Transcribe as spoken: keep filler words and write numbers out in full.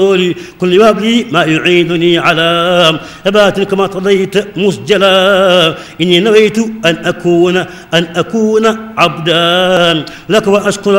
كل وهب لي ما يعينني على ثبات كما قضيت مسجلا. إني نويت أن أكون أن أكون عبدا لك وأشكر